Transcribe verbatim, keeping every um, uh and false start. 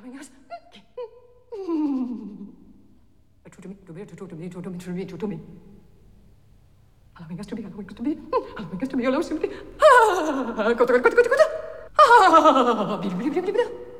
allowing us to me, to me, to me, to me, to me, to me. Allowing us to be, allowing us to be, allowing us to be, allowing us to be. Ah,